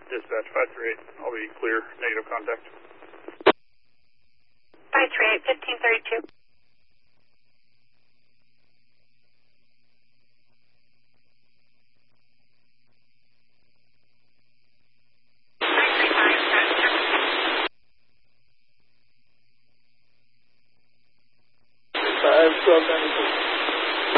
Dispatch 538. I'll be clear. Negative contact. 538, 1532. Five 1292.